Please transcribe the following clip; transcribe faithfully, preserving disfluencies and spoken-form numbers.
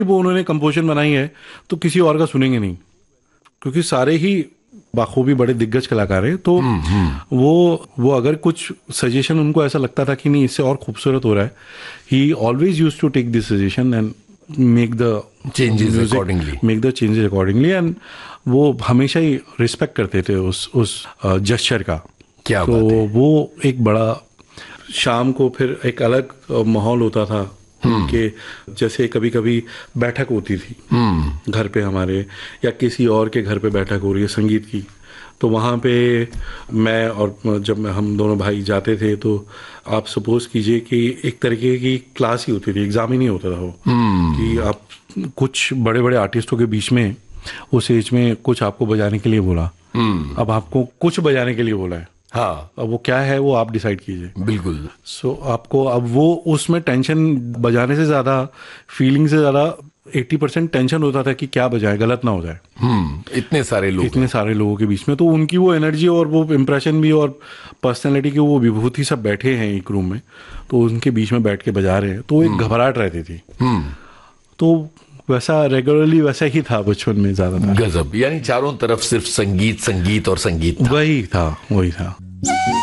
वो उन्होंने कंपोजिशन बनाई है तो किसी और का सुनेंगे नहीं, क्योंकि सारे ही बाखूबी बड़े दिग्गज कलाकार हैं। तो वो वो अगर कुछ सजेशन उनको ऐसा लगता था कि नहीं इससे और खूबसूरत हो रहा है, ही always use to take this suggestion and make the changes accordingly make the changes accordingly and वो हमेशा ही रिस्पेक्ट करते थे उस उस जेस्चर का। क्या तो बात है। वो एक बड़ा, शाम को फिर एक अलग माहौल होता था कि जैसे कभी कभी बैठक होती थी घर पे हमारे, या किसी और के घर पे बैठक हो रही है संगीत की, तो वहाँ पे मैं और जब मैं हम दोनों भाई जाते थे तो आप सपोज कीजिए कि एक तरीके की क्लास ही होती थी, एग्जाम ही नहीं होता था वो, कि आप कुछ बड़े बड़े आर्टिस्टों के बीच में उस एज में कुछ आपको बजाने के लिए बोला, अब आपको कुछ बजाने के लिए बोला है, हाँ अब वो क्या है वो आप डिसाइड कीजिए। बिल्कुल। सो so, आपको अब वो उसमें टेंशन बजाने से ज्यादा, फीलिंग से ज्यादा अस्सी परसेंट टेंशन होता था कि क्या बजाए गलत ना हो जाए। हम्म इतने सारे लोग इतने सारे लोगों के बीच में, तो उनकी वो एनर्जी और वो इम्प्रेशन भी और पर्सनैलिटी की वो विभूति सब बैठे हैं एक रूम में, तो उनके बीच में बैठ के बजा रहे हैं, तो एक घबराहट रहती थी। तो वैसा रेगुलरली वैसा ही था बचपन में ज्यादातर। गजब, यानी चारों तरफ सिर्फ संगीत संगीत और संगीत था। वही था वही था